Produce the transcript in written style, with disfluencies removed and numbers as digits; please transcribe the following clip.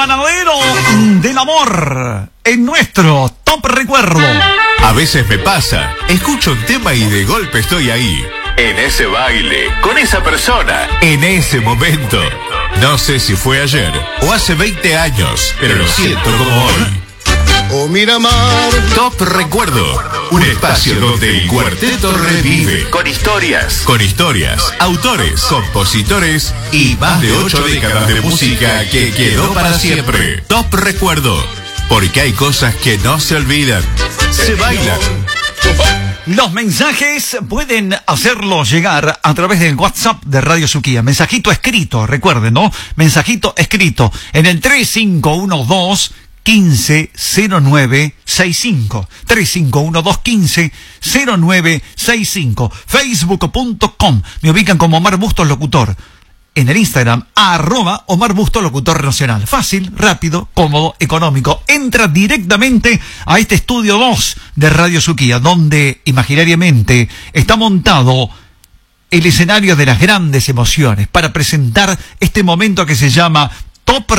ganadero del amor en nuestro Top Recuerdo. A veces me pasa, escucho un tema y de golpe estoy ahí, en ese baile, con esa persona, en ese momento. No sé si fue ayer o hace 20 años, pero lo siento como hoy. Oh Miramar. Top Recuerdo, un espacio donde el cuarteto revive con historias, autores, compositores y más de 8 décadas de música que quedó para siempre. Top Recuerdo, porque hay cosas que no se olvidan, se bailan. Los mensajes pueden hacerlos llegar a través del WhatsApp de Radio Suquía. Mensajito escrito, recuerden, ¿no? Mensajito escrito en el 3512-150965. 3512-150965. Facebook.com. Me ubican como Omar Bustos Locutor. En el Instagram, @Omar Bustos Locutor Nacional. Fácil, rápido, cómodo, económico. Entra directamente a este estudio 2 de Radio Suquía, donde imaginariamente está montado el escenario de las grandes emociones para presentar este momento que se llama Top